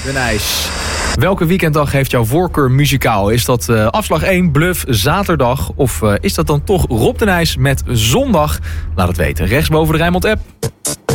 de Nijs. Welke weekenddag heeft jouw voorkeur muzikaal? Is dat afslag 1, Bluff, zaterdag? Of is dat dan toch Rob de Nijs met zondag? Laat het weten, rechtsboven de Rijnmond app.